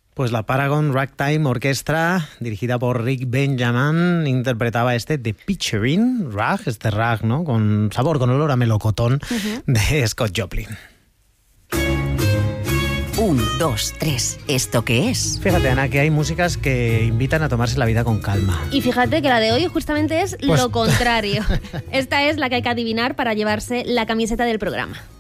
Pues la Paragon Ragtime Orchestra, dirigida por Rick Benjamin, interpretaba The Pitcherin Rag, este rag, ¿no? Con sabor, con olor a melocotón, de Scott Joplin. 1, 2, 3. ¿Esto qué es? Fíjate, Ana, que hay músicas que invitan a tomarse la vida con calma. Y fíjate que la de hoy justamente es lo contrario. Esta es la que hay que adivinar para llevarse la camiseta del programa.